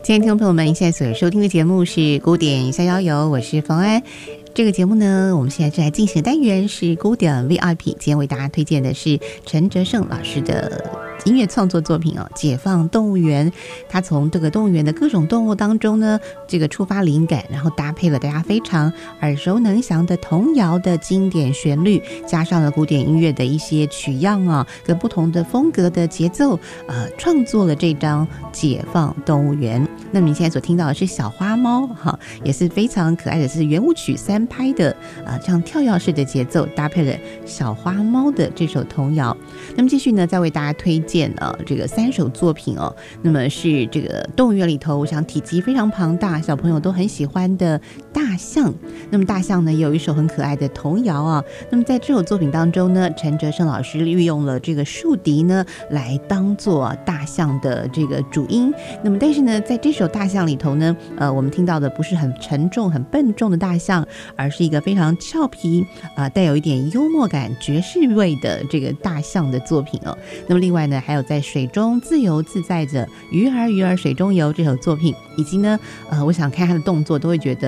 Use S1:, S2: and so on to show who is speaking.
S1: 亲爱的听众朋友们，现在所收听的节目是古典逍遥游，我是冯安。这个节目呢，我们现在正在进行的单元是古典 VIP， 今天为大家推荐的是陈哲胜老师的音乐创作作品哦，《解放动物园》。他从这个动物园的各种动物当中呢，这个触发灵感，然后搭配了大家非常耳熟能详的童谣的经典旋律，加上了古典音乐的一些取样啊，跟不同的风格的节奏，创作了这张《解放动物园》。那么你现在所听到的是小花猫哈，也是非常可爱的，是圆舞曲3拍的这样跳跃式的节奏，搭配了小花猫的这首童谣。那么继续呢，再为大家推荐这个3首作品哦。那么是这个动物园里头，我想体积非常庞大，小朋友都很喜欢的大象。那么大象呢，也有一首很可爱的童谣啊。那么在这首作品当中呢，陈哲胜老师运用了这个竖笛呢，来当做大象的这个主音。那么但是呢，在这首大象里头呢，我们听到的不是很沉重、很笨重的大象，而是一个非常俏皮带有一点幽默感、爵士味的这个大象的作品哦。那么另外呢，还有在水中自由自在着，鱼儿鱼儿水中游这首作品，以及呢，我想看他的动作都会觉得